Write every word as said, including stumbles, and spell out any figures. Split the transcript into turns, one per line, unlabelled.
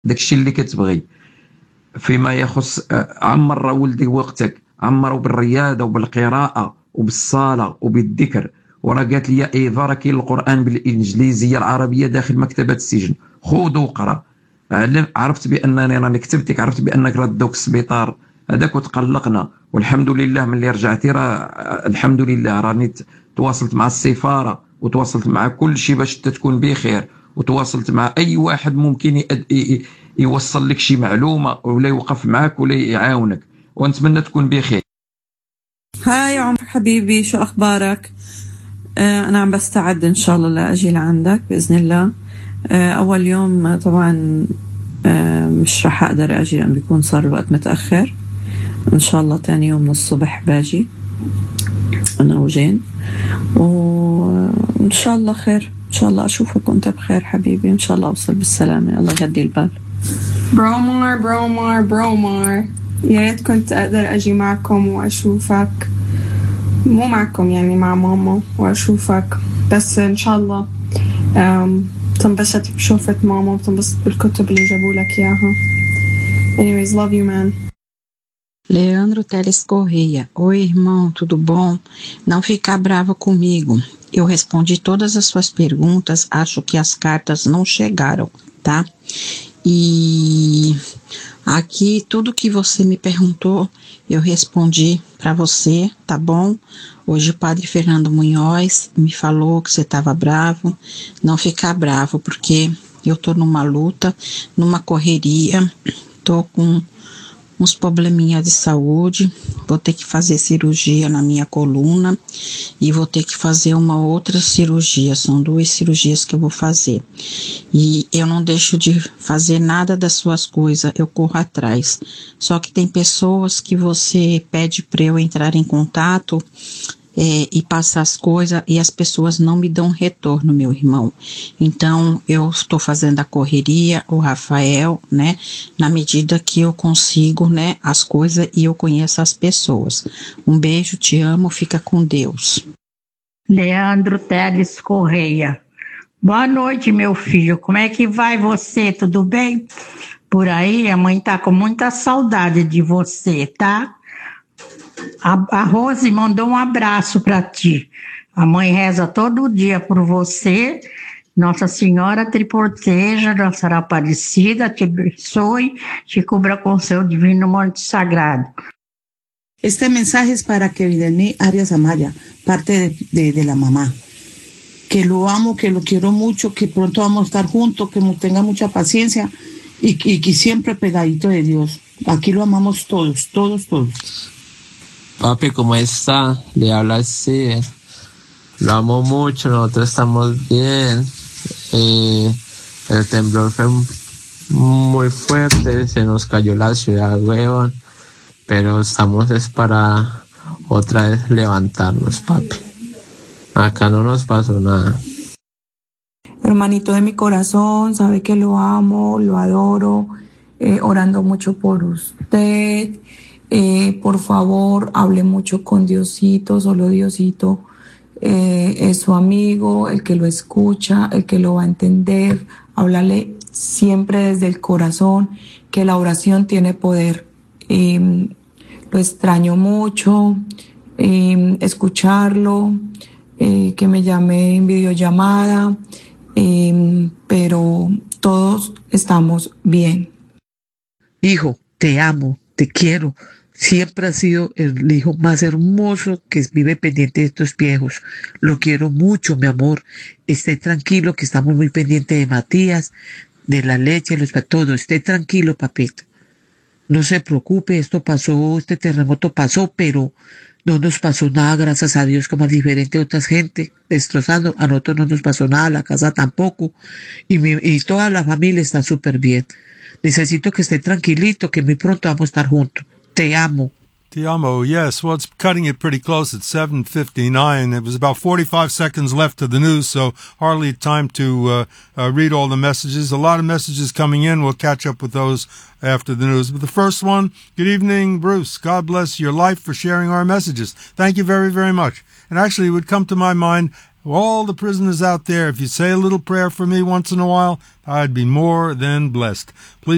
داكشي اللي كتبغي. فيما يخص عمر ولدي وقتك، عمرو بالرياضه وبالقراءه وبالصلاه وبالذكر. وراه قالت لي ايضا راه كاين القران بالانجليزيه العربيه داخل مكتبه السجن، خذ وقرا. عرفت بانني راني كتبتك، عرفت بانك ردوك السبيطار هذاك وتقلقنا، والحمد لله ملي رجعتي راه الحمد لله راني تواصلت مع السفاره وتواصلت مع كل شيء باش تكون بخير، وتواصلت مع اي واحد ممكن يوصل لك شي معلومه ولا يوقف معك ولا يعاونك، ونتمنى تكون بخير.
هاي عمر حبيبي، شو اخبارك؟ آه انا عم بستعد ان شاء الله لاجي لعندك باذن الله. آه اول يوم طبعا آه مش رح اقدر اجي لان بيكون صار الوقت متاخر. ان شاء الله تاني يوم من الصبح باجي انا وجين، وان شاء الله خير، ان شاء الله اشوفك وانت بخير حبيبي، ان شاء الله اوصل بالسلامه، الله يهدي البال.
برومار برومار برومار يا ريت كنت اقدر اجي معكم واشوفك، مو معكم يعني مع ماما واشوفك، بس ان شاء الله تنبسط بشوفة ماما وتنبسط بالكتب اللي جابوا لك اياها. Anyways, love you, man.
Leandro Teles Correia. Oi, irmão, tudo bom? Não ficar brava comigo. Eu respondi todas as suas perguntas, acho que as cartas não chegaram, tá? E aqui tudo que você me perguntou, eu respondi para você, tá bom? Hoje o padre Fernando Munhoz me falou que você estava bravo. Não ficar bravo, porque eu tô numa luta, numa correria, tô com uns probleminha de saúde, vou ter que fazer cirurgia na minha coluna e vou ter que fazer uma outra cirurgia, são duas cirurgias que eu vou fazer. E eu não deixo de fazer nada das suas coisas, eu corro atrás. Só que tem pessoas que você pede para eu entrar em contato É, e passar as coisas e as pessoas não me dão retorno, meu irmão. Então, eu estou fazendo a correria, o Rafael, né, na medida que eu consigo, né, as coisas e eu conheço as pessoas. Um beijo, te amo, fica com Deus.
Leandro Teles Correia. Boa noite, meu filho. Como é que vai você? Tudo bem? Por aí, a mãe tá com muita saudade de você, tá? A, a Rose mandou um abraço para ti. A mãe reza todo dia por você. Nossa Senhora te proteja, Nossa Senhora Aparecida te abençoe, te cubra con seu divino manto sagrado.
Este mensaje es para Kevin Arias Amaya, parte de, de, de la mamá. Que lo amo, que lo quiero mucho, que pronto vamos a estar juntos, que nos tenga mucha paciencia y, y que siempre pegadito de Dios. Aquí lo amamos todos, todos, todos.
Papi, ¿cómo está? Le habla así. Lo amo mucho, nosotros estamos bien. Eh, el temblor fue muy fuerte, se nos cayó la ciudad, huevón. Pero estamos es para otra vez levantarnos, papi. Acá no nos pasó nada.
Hermanito de mi corazón, sabe que lo amo, lo adoro, eh, orando mucho por usted. Eh, por favor, hable mucho con Diosito, solo Diosito eh, es su amigo, el que lo escucha, el que lo va a entender. Háblale siempre desde el corazón, que la oración tiene poder. Eh, lo extraño mucho, eh, escucharlo, eh, que me llame en videollamada, eh, pero todos estamos bien.
Hijo, te amo, te quiero. Siempre ha sido el hijo más hermoso que vive pendiente de estos viejos. Lo quiero mucho, mi amor. Esté tranquilo que estamos muy pendientes de Matías, de la leche, los todo. Esté tranquilo, papito. No se preocupe, esto pasó, este terremoto pasó, pero no nos pasó nada, gracias a Dios, como es diferente de otras gente, destrozando. A nosotros no nos pasó nada, la casa tampoco. Y, mi, y toda la familia está súper bien. Necesito que esté tranquilito, que muy pronto vamos a estar juntos. Te amo.
Te amo, yes. Well, it's cutting it pretty close at seven fifty-nine. It was about forty-five seconds left to the news, so hardly time to uh, uh, read all the messages. A lot of messages coming in. We'll catch up with those after the news. But the first one, good evening, Bruce. God bless your life for sharing our messages. Thank you very, very much. And actually, it would come to my mind, all the prisoners out there, if you say a little prayer for me once in a while, I'd be more than blessed. Please